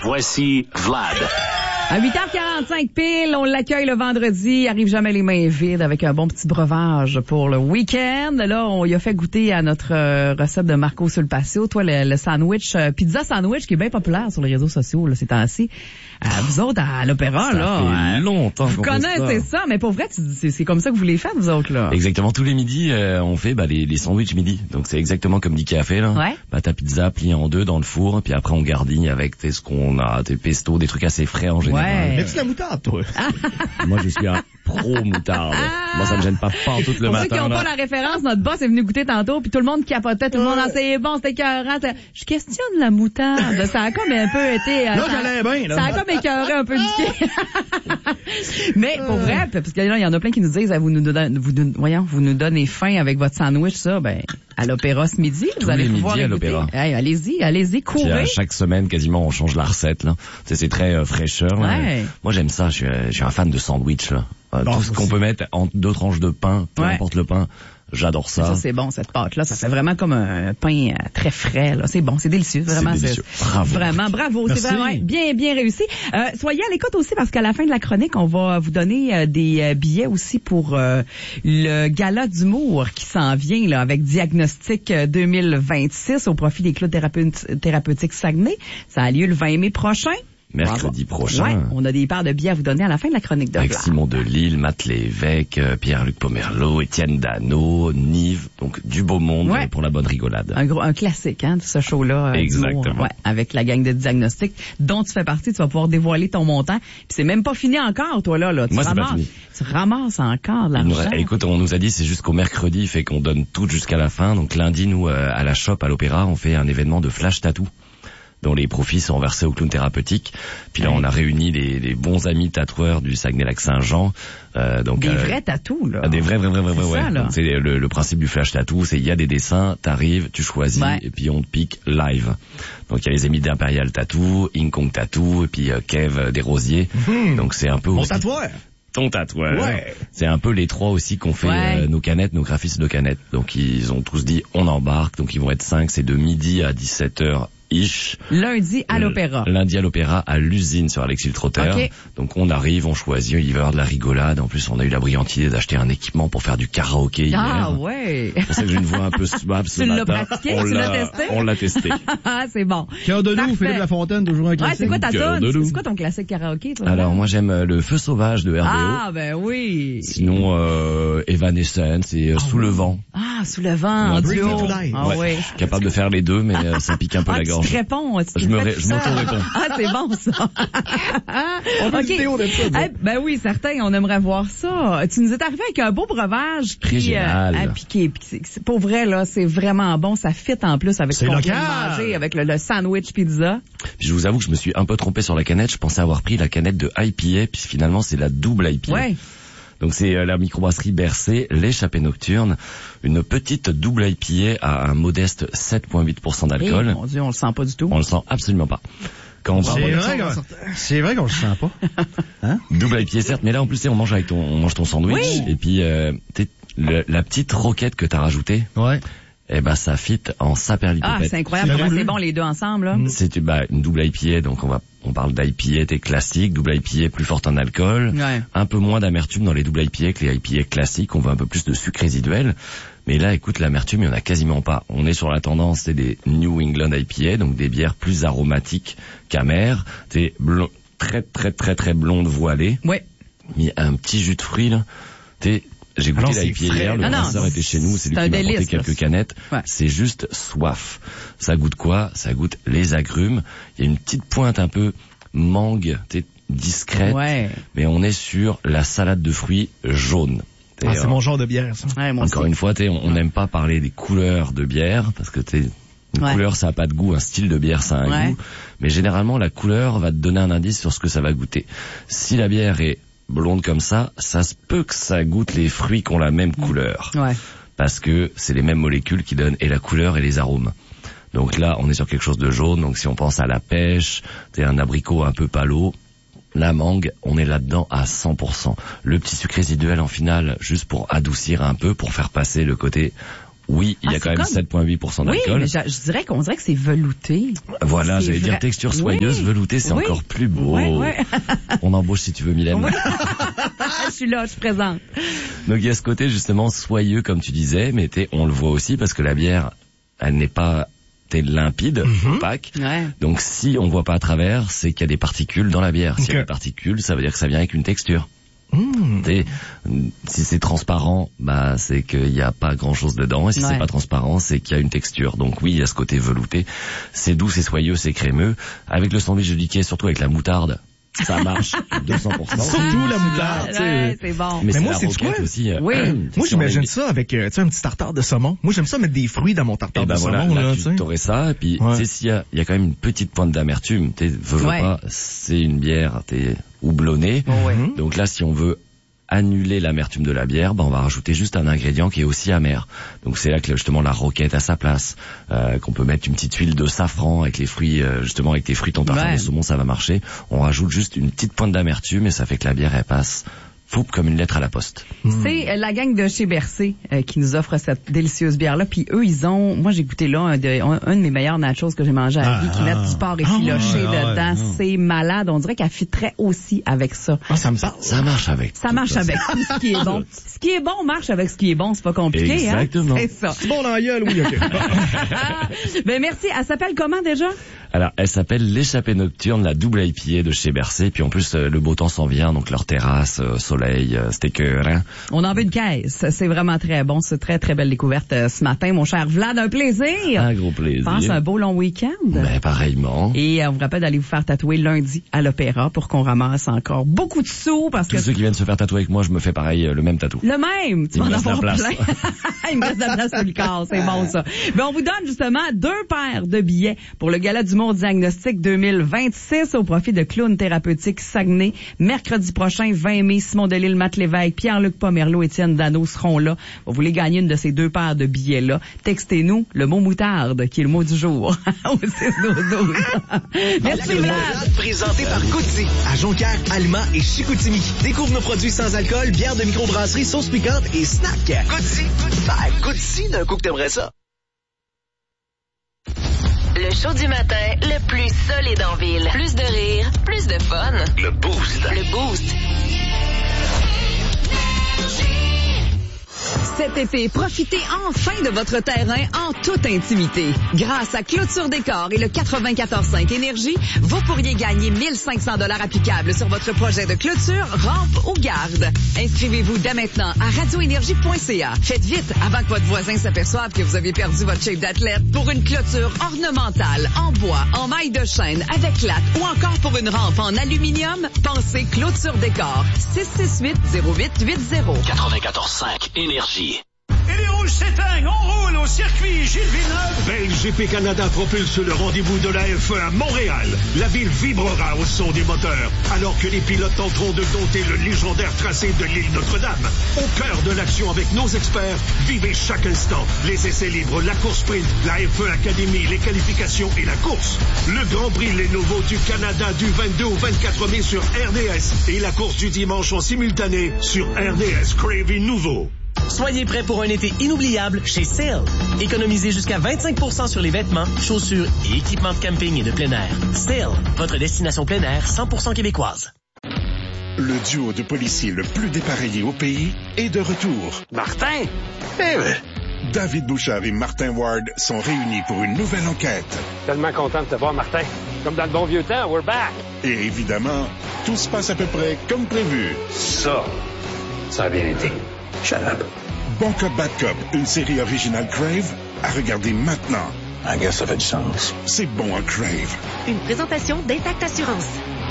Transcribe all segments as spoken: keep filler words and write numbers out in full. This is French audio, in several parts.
Voici Vlad. À huit heures quarante-cinq pile, on l'accueille le vendredi, arrive jamais les mains vides avec un bon petit breuvage pour le week-end. Là, on y a fait goûter à notre euh, recette de Marco sur le patio. Toi, le, le sandwich, euh, pizza sandwich qui est bien populaire sur les réseaux sociaux là, ces temps-ci. Euh, vous autres, à l'Opéra, ça là, fait euh, longtemps vous qu'on fait connaissez ça. ça, mais pour vrai, c'est, c'est comme ça que vous les faites, vous autres, là. Exactement, tous les midis, euh, on fait bah, les, les sandwichs midi. Donc c'est exactement comme Dicky a fait, là. Ouais. Bah, ta pizza pliée en deux dans le four, puis après on garnit avec t'es, ce qu'on a, des pestos, des trucs assez frais en général. Ouais. Mets-tu la moutarde, toi? Moi, je suis un pro moutarde. Moi, ça me gêne pas pas tout le Pour matin. ceux qui n'ont là. pas la référence, notre boss est venu goûter tantôt, puis tout le monde capotait, tout le monde en c'est bon, c'était écœurant. C'était- Je questionne la moutarde. Ça a comme un peu été... euh, Là, ça- j'allais bien, là. Ça a comme écœuré un peu du quai. Mais pour vrai, parce que là, il y en a plein qui nous disent, ah, vous nous donnez, vous, nous- voyons, vous nous donnez faim avec votre sandwich, ça, ben, à l'Opéra ce midi, Tous vous allez les pouvoir midis à écouter. l'Opéra. Hey, allez-y, allez-y, Puis, courez. à chaque semaine, quasiment, on change la recette, là. C'est, c'est très euh, fraîcheur, là. Ouais. Moi, j'aime ça. Je suis, euh, je suis un fan de sandwich, là. Euh, Non, tout ce qu'on aussi. peut mettre entre deux tranches de pain, peu Ouais. importe le pain, j'adore ça. Ça, c'est bon, cette pâte-là. Ça fait vraiment comme un pain euh, très frais, là. C'est bon, c'est délicieux. Vraiment, C'est délicieux. Bravo. Vraiment, bravo. Merci. C'est vraiment ouais, bien, bien réussi. Euh, soyez à l'écoute aussi parce qu'à la fin de la chronique, on va vous donner euh, des euh, billets aussi pour euh, le gala d'humour qui s'en vient, là, avec Diagnostic euh, deux mille vingt-six au profit des clubs thérapeut- thérapeutiques Saguenay. Ça a lieu le vingt mai prochain. Mercredi Bravo. prochain. Ouais, on a des paires de billets à vous donner à la fin de la chronique de Avec Vlad. Simon Delille, Matt Lévesque, euh, Pierre-Luc Pomerleau, Étienne Dano, Nive, donc du beau monde Ouais. euh, pour la bonne rigolade. Un gros, un classique, hein, de ce show-là. euh, Exactement. d'humour. Ouais, avec la gang de Diagnostic dont tu fais partie, tu vas pouvoir dévoiler ton montant. Puis c'est même pas fini encore, toi, là, là. Tu Moi, c'est pas ramasses, fini. tu ramasses encore de Il nous- l'argent. écoute, on nous a dit c'est jusqu'au mercredi, fait qu'on donne tout jusqu'à la fin. Donc lundi, nous, euh, à la shop, à l'Opéra, on fait un événement de flash tattoo dont les profits sont versés au clown thérapeutique. Puis là, on a réuni les, les bons amis tatoueurs du Saguenay-Lac-Saint-Jean. Euh, donc, Des euh, vrais tatous, là. Des vrais, vrais, vrais, vrais, C'est vrais. ça, là. Donc, c'est le, le principe du flash tattoo, c'est il y a des dessins, t'arrives, tu choisis, Ouais. et puis on te pique live. Donc il y a les amis d'Imperial Tattoo, Ing Kong Tattoo, et puis euh, Kev euh, Desrosiers. Mhm. Donc c'est un peu Mon aussi tatoueur. ton tatoueur. Ouais. C'est un peu les trois aussi qu'on fait Ouais. euh, nos canettes, nos graphistes de canettes. Donc ils ont tous dit on embarque, donc ils vont être cinq, c'est de midi à dix-sept heures ish. Lundi à Euh, l'Opéra. Lundi à l'Opéra, à l'usine sur Alexis Trotter. Ok. Donc on arrive, on choisit, il va y avoir de la rigolade. En plus, on a eu la brillante idée d'acheter un équipement pour faire du karaoké hier. Ah, ouais. C'est pour ça que j'ai une voix un peu suave ce Tu l'as matin. pratiqué? On Tu l'as l'a, testé? on l'a testé. Ah, c'est bon. Cœur de loup, Parfait. Philippe Lafontaine, toujours un Ouais, classique. c'est quoi ta Cœur de tonne? loup. C'est quoi ton classique karaoké, toi? Alors moi j'aime euh, le Feu Sauvage de R D O. Ah, ben oui. Sinon euh, Evanescence et euh, Sous le vent. Ah, sous le vent, en Bring duo. Me to Life. Ah, Ouais. ouais. Je suis capable de faire les deux, mais euh, ça pique un peu Ah, la tu gorge. te réponds. Tu te Je me fais ré- tout je seul. m'auto-réponds. Ah, c'est bon, ça. On fait Ok. une vidéo de ça, ça. Eh, ben oui, certain, on aimerait voir ça. Tu nous es arrivé avec un beau breuvage qui Régional. euh, a piqué. Puis c'est- c'est- Pour vrai, là, c'est vraiment bon. Ça fit en plus avec ce C'est qu'on vient de local. manger, avec le, le sandwich pizza. Puis je vous avoue que je me suis un peu trompé sur la canette. Je pensais avoir pris la canette de I P A, puis finalement c'est la double I P A. Ouais. Donc c'est euh, la microbrasserie Bercé, l'échappée nocturne, une petite double I P A à un modeste sept virgule huit pour cent Eh, d'alcool. mon Dieu, on le sent pas du tout. On le sent absolument pas. Quand on C'est parle vrai qu'on, c'est vrai qu'on le sent pas. Hein? double I P A certes, mais là en plus tu sais, on mange avec ton, on mange ton sandwich Oui. et puis euh, t'es- le- la petite roquette que t'as rajoutée, Ouais. eh ben ça fit en Ah, saperlipopette. c'est incroyable C'est comment voulu. c'est bon les deux ensemble, là. C'est bah, une double I P A, donc on va on parle d'I P A t'es classique, double I P A plus forte en alcool, Ouais. un peu moins d'amertume dans les double I P A que les I P A classiques, on veut un peu plus de sucre résiduel. Mais là, écoute, l'amertume, il y en a quasiment pas. On est sur la tendance, c'est des New England I P A, donc des bières plus aromatiques qu'amères, des blond, très très très très blondes voilées, Ouais. mais un petit jus de fruits là. T'es J'ai goûté Alors, la c'est I P A frais. hier, le Ah non, brasseur était chez nous, c'est lui c'est qui un m'a apporté délice, quelques là. canettes. Ouais. C'est juste soif. Ça goûte quoi? Ça goûte les agrumes. Il y a une petite pointe un peu mangue, t'es discrète, Ouais. mais on est sur la salade de fruits jaune. T'es, Ah, c'est euh, mon genre de bière, ça. Ouais, moi Encore aussi. une fois, t'es, on n'aime pas parler des couleurs de bière, parce que t'es, une Ouais. couleur ça a pas de goût, un style de bière ça a un Ouais. goût, mais généralement la couleur va te donner un indice sur ce que ça va goûter. Si la bière est blonde comme ça, ça se peut que ça goûte les fruits qui ont la même couleur, Ouais. parce que c'est les mêmes molécules qui donnent et la couleur et les arômes. Donc là, on est sur quelque chose de jaune, donc si on pense à la pêche, t'es un abricot un peu palo, la mangue, on est là-dedans à cent pour cent. Le petit sucre résiduel en finale, juste pour adoucir un peu, pour faire passer le côté Oui, il Ah, y a c'est quand même comme- sept virgule huit pour cent Oui, d'alcool. mais je, je dirais qu'on dirait que c'est velouté. Voilà, C'est j'allais dire vrai. texture soyeuse, Oui. veloutée, c'est Oui. encore plus beau. Ouais, ouais. On embauche si tu veux, Mylène. Oui. Je suis là, je suis présente. Donc il y a ce côté justement soyeux, comme tu disais, mais t'es- on le voit aussi parce que la bière, elle n'est pas t'es limpide, opaque. Ouais. Donc si on voit pas à travers, c'est qu'il y a des particules dans la bière. S'il y a Ok. des particules, ça veut dire que ça vient avec une texture. Mmh. T'sais, si c'est transparent, bah c'est qu'il n'y a pas grand chose dedans, et si Ouais. c'est pas transparent, c'est qu'il y a une texture. Donc oui, il y a ce côté velouté. C'est doux, c'est soyeux, c'est crémeux. Avec le sandwich de Dickey, surtout avec la moutarde, ça marche deux cents pour cent. Surtout la moutarde, tu sais. Ouais, c'est bon. Mais, c'est moi, la c'est roquette quoi? aussi. euh, Oui. Moi, si on j'imagine aime- ça avec, euh, tu sais, un petit tartare de saumon. Moi, j'aime ça mettre des fruits dans mon tartare Et ben de voilà, saumon, là, là, tu tu sais. t'aurais ça, et puis Ouais. tu sais, s'il y a, il y a quand même une petite pointe d'amertume, tu sais, veux, veux Ouais. pas, c'est une bière, t'es houblonné. Oh, ouais. Mhm. Donc là, si on veut annuler l'amertume de la bière, ben on va rajouter juste un ingrédient qui est aussi amer. Donc c'est là que justement la roquette a sa place, euh, qu'on peut mettre une petite huile de safran avec les fruits, euh, justement avec tes fruits ton tartare Ouais. de saumon, ça va marcher. On rajoute juste une petite pointe d'amertume et ça fait que la bière elle passe foupe comme une lettre à la poste. C'est euh, la gang de chez Bercé euh, qui nous offre cette délicieuse bière-là. Puis eux, ils ont... Moi, j'ai goûté là un de, un, un de mes meilleurs nachos que j'ai mangé à Ah, vie, qui mettent du porc ah, effiloché ouais, ouais, dedans. ouais. C'est malade. On dirait qu'elle fitterait aussi avec ça. Ah, ça me parle. Ça marche avec. Ça tout marche avec tout ce qui est bon. Ce qui est bon marche avec ce qui est bon. C'est pas compliqué, Exactement. hein? C'est ça. C'est bon dans la gueule, oui, ok. Ben merci. Elle s'appelle comment déjà? Alors, elle s'appelle l'échappée nocturne, la double I P A de chez Bercé. Puis en plus, euh, le beau temps s'en vient, donc leur terrasse, euh, soleil, euh, c'était écœurant. On en veut une caisse. C'est vraiment très bon. C'est très, très belle découverte euh, ce matin, mon cher Vlad. Un plaisir. Un gros plaisir. Passe un beau long week-end. Ben, pareillement. Et euh, on vous rappelle d'aller vous faire tatouer lundi à l'Opéra pour qu'on ramasse encore beaucoup de sous parce que Tous ceux qui viennent se faire tatouer avec moi, je me fais pareil, euh, le même tatou. le même, tu Il vas me en reste la avoir place. plein. Il me reste de la place sur le corps, c'est bon ça. Ben, on vous donne justement deux paires de billets pour le Gala d'humour diagnostic deux mille vingt-six au profit de Clown Thérapeutique Saguenay. Mercredi prochain, vingt mai, Simon Delille, Matt Lévesque, Pierre-Luc Pomerleau, Étienne Dano seront là. Vous voulez gagner une de ces deux paires de billets-là. Textez-nous le mot moutarde, qui est le mot du jour, au six douze douze. Merci Vlad. Présenté par Coutzy, à Jonquière, Alma et Chicoutimi. Découvre nos produits sans alcool, bière de microbrasserie, sauce piquante et snack. Coutzy, ben, Coutzy, d'un coup que t'aimerais ça. Le show du matin, le plus solide en ville. Plus de rire, plus de fun. Le Boost. Le Boost. Cet été, profitez enfin de votre terrain en toute intimité. Grâce à Clôture Décor et le quatre-vingt-quatorze cinq Énergie, vous pourriez gagner mille cinq cents dollars applicables sur votre projet de clôture, rampe ou garde. Inscrivez-vous dès maintenant à radioénergie point c a. Faites vite avant que votre voisin s'aperçoive que vous avez perdu votre shape d'athlète pour une clôture ornementale, en bois, en maille de chêne, avec latte ou encore pour une rampe en aluminium. Pensez Clôture Décor. six six huit zéro huit huit zéro. quatre-vingt-quatorze cinq Énergie. Et les rouges s'éteignent, on roule au circuit Gilles Villeneuve. B G P Canada propulse le rendez-vous de la F un à Montréal. La ville vibrera au son des moteurs, alors que les pilotes tenteront de dompter le légendaire tracé de l'île Notre-Dame. Au cœur de l'action avec nos experts, vivez chaque instant. Les essais libres, la course sprint, la F un Academy, les qualifications et la course. Le Grand Prix Les Nouveaux du Canada du vingt-deux au vingt-quatre mai sur R D S et la course du dimanche en simultané sur R D S Crave Nouveau. Soyez prêts pour un été inoubliable chez Sale. Économisez jusqu'à vingt-cinq pour cent sur les vêtements, chaussures et équipements de camping et de plein air. Sale, votre destination plein air cent pour cent québécoise. Le duo de policiers le plus dépareillé au pays est de retour. Martin! Eh oui. David Bouchard et Martin Ward sont réunis pour une nouvelle enquête. Tellement content de te voir, Martin. Comme dans le bon vieux temps, we're back. Et évidemment, tout se passe à peu près comme prévu. Ça, ça a bien été. Shut up. Bon Cop, Bad Cop, une série originale Crave, à regarder maintenant. I guess ça fait du sens. C'est bon à Crave. Une présentation d'Intact Assurance.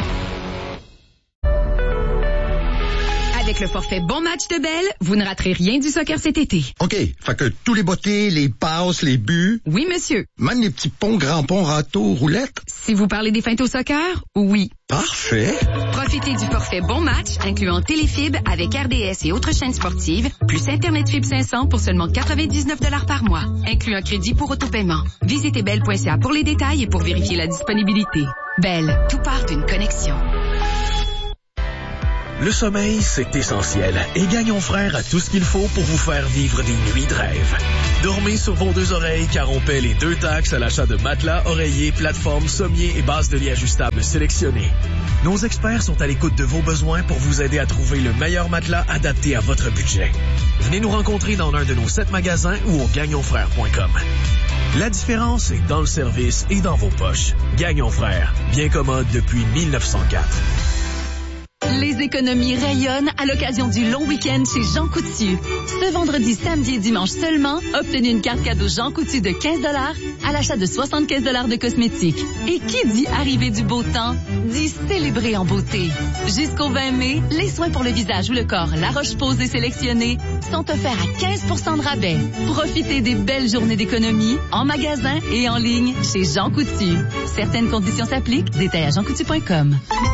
Avec le forfait Bon Match de Bell, vous ne raterez rien du soccer cet été. OK, fait que tous les bottées, les passes, les buts, Oui, monsieur. même les petits ponts, grands ponts, râteaux, roulettes. Si vous parlez des feintes au soccer, oui. Parfait. Profitez du forfait Bon Match, incluant Téléfib avec R D S et autres chaînes sportives, plus Internet Fibre cinq cents pour seulement quatre-vingt-dix-neuf dollars par mois, inclut un crédit pour autopaiement. Visitez bell point c a pour les détails et pour vérifier la disponibilité. Bell, tout part d'une connexion. Le sommeil, c'est essentiel et Gagnon Frères a tout ce qu'il faut pour vous faire vivre des nuits de rêve. Dormez sur vos deux oreilles car on paie les deux taxes à l'achat de matelas, oreillers, plateformes, sommiers et bases de lit ajustables sélectionnés. Nos experts sont à l'écoute de vos besoins pour vous aider à trouver le meilleur matelas adapté à votre budget. Venez nous rencontrer dans l'un de nos sept magasins ou au gagnon frères point com. La différence est dans le service et dans vos poches. Gagnon Frères, bien commode depuis mille neuf cent quatre. Les économies rayonnent à l'occasion du long week-end chez Jean Coutu. Ce vendredi, samedi et dimanche seulement, obtenez une carte cadeau Jean Coutu de quinze dollars à l'achat de soixante-quinze dollars de cosmétiques. Et qui dit arrivée du beau temps, dit célébrer en beauté. Jusqu'au vingt mai, les soins pour le visage ou le corps La Roche-Posay sélectionnés sont offerts à quinze pour cent de rabais. Profitez des belles journées d'économie en magasin et en ligne chez Jean Coutu. Certaines conditions s'appliquent. Détails à jean coutu point com.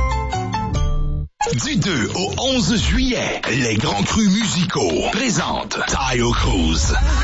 Du deux au onze juillet, les grands crus musicaux présentent Taio Cruz.